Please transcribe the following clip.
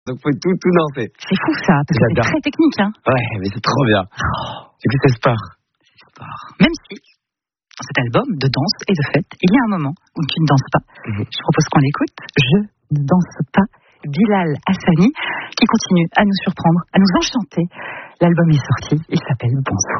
Donc faut tout danser. C'est fou ça, parce que c'est très technique. Hein. Ouais, mais c'est trop bien. Du coup, c'est sport. Même si, dans cet album de danse et de fête, il y a un moment où tu ne danses pas. Je propose qu'on l'écoute. Je ne danse pas. Bilal Hassani, qui continue à nous surprendre, à nous enchanter. L'album est sorti, il s'appelle Bonsoir.